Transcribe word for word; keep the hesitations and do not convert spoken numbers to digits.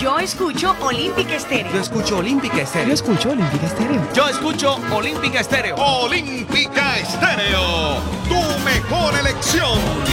Yo escucho Olímpica Estéreo. Yo escucho Olímpica Estéreo. Yo escucho Olímpica Estéreo. Yo escucho Olímpica Estéreo. Olímpica Estéreo, tu mejor elección.